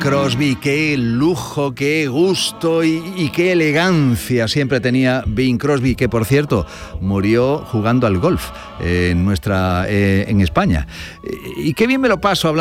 Crosby, qué lujo, qué gusto y qué elegancia siempre tenía Bing Crosby, que por cierto murió jugando al golf en España. Y qué bien me lo paso hablando